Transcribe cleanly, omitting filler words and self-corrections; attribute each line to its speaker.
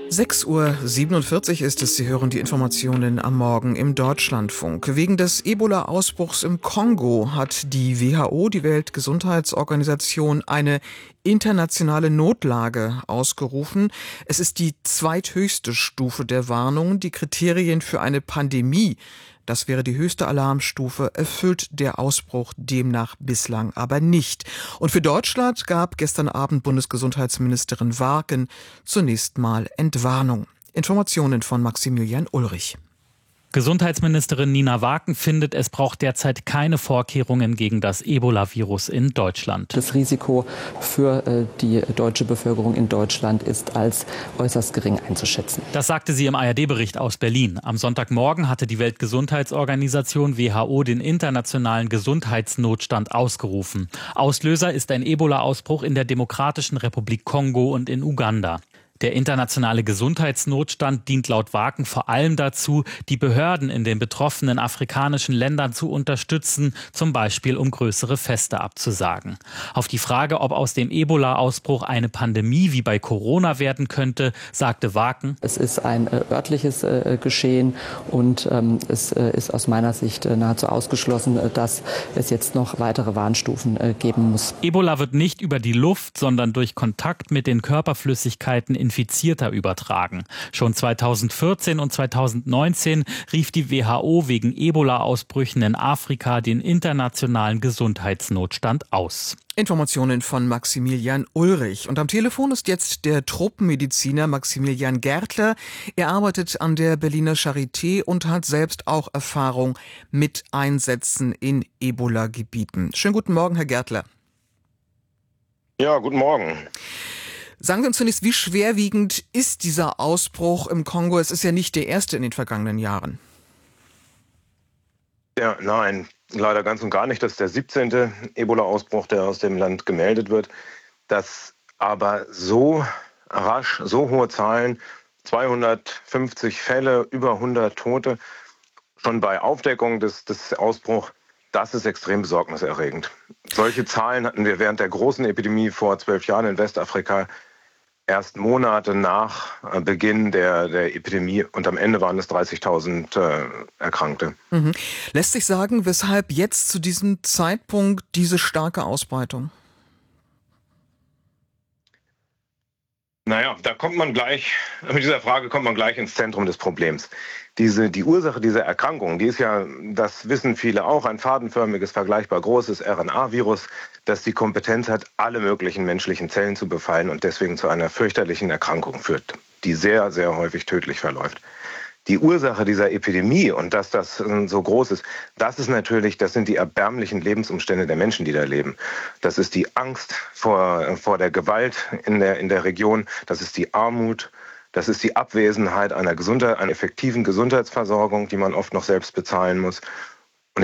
Speaker 1: 6:47 Uhr ist es. Sie hören die Informationen am Morgen im Deutschlandfunk. Wegen des Ebola-Ausbruchs im Kongo hat die WHO, die Weltgesundheitsorganisation, eine internationale Notlage ausgerufen. Es ist die zweithöchste Stufe der Warnung. Die Kriterien für eine Pandemie, das wäre die höchste Alarmstufe, erfüllt der Ausbruch demnach bislang aber nicht. Und für Deutschland gab gestern Abend Bundesgesundheitsministerin Warken zunächst mal Entwarnung. Informationen von Maximilian Ulrich.
Speaker 2: Gesundheitsministerin Nina Warken findet, es braucht derzeit keine Vorkehrungen gegen das Ebola-Virus in Deutschland.
Speaker 3: Das Risiko für die deutsche Bevölkerung in Deutschland ist als äußerst gering einzuschätzen.
Speaker 2: Das sagte sie im ARD-Bericht aus Berlin. Am Sonntagmorgen hatte die Weltgesundheitsorganisation WHO den internationalen Gesundheitsnotstand ausgerufen. Auslöser ist ein Ebola-Ausbruch in der Demokratischen Republik Kongo und in Uganda. Der internationale Gesundheitsnotstand dient laut Warken vor allem dazu, die Behörden in den betroffenen afrikanischen Ländern zu unterstützen, zum Beispiel um größere Feste abzusagen. Auf die Frage, ob aus dem Ebola-Ausbruch eine Pandemie wie bei Corona werden könnte, sagte Warken:
Speaker 3: Es ist ein örtliches Geschehen und es ist aus meiner Sicht nahezu ausgeschlossen, dass es jetzt noch weitere Warnstufen geben muss.
Speaker 2: Ebola wird nicht über die Luft, sondern durch Kontakt mit den Körperflüssigkeiten Infizierter übertragen. Schon 2014 und 2019 rief die WHO wegen Ebola-Ausbrüchen in Afrika den internationalen Gesundheitsnotstand aus.
Speaker 1: Informationen von Maximilian Ulrich. Und am Telefon ist jetzt der Tropenmediziner Maximilian Gärtler. Er arbeitet an der Berliner Charité und hat selbst auch Erfahrung mit Einsätzen in Ebola-Gebieten. Schönen guten Morgen, Herr Gärtler.
Speaker 4: Ja, guten Morgen.
Speaker 1: Sagen Sie uns zunächst, wie schwerwiegend ist dieser Ausbruch im Kongo? Es ist ja nicht der erste in den vergangenen Jahren.
Speaker 4: Ja, nein, leider ganz und gar nicht. Das ist der 17. Ebola-Ausbruch, der aus dem Land gemeldet wird. Dass aber so rasch, so hohe Zahlen, 250 Fälle, über 100 Tote, schon bei Aufdeckung des Ausbruchs, das ist extrem besorgniserregend. Solche Zahlen hatten wir während der großen Epidemie vor 12 Jahren in Westafrika, erst Monate nach Beginn der Epidemie, und am Ende waren es 30.000 Erkrankte.
Speaker 1: Lässt sich sagen, weshalb jetzt zu diesem Zeitpunkt diese starke Ausbreitung?
Speaker 4: Naja, mit dieser Frage kommt man gleich ins Zentrum des Problems. Die Ursache dieser Erkrankung, die ist ja, das wissen viele auch, ein fadenförmiges, vergleichbar großes RNA-Virus, das die Kompetenz hat, alle möglichen menschlichen Zellen zu befallen und deswegen zu einer fürchterlichen Erkrankung führt, die sehr, sehr häufig tödlich verläuft. Die Ursache dieser Epidemie und dass das so groß ist, das sind die erbärmlichen Lebensumstände der Menschen, die da leben. Das ist die Angst vor der Gewalt in der Region, das ist die Armut, das ist die Abwesenheit einer effektiven Gesundheitsversorgung, die man oft noch selbst bezahlen muss.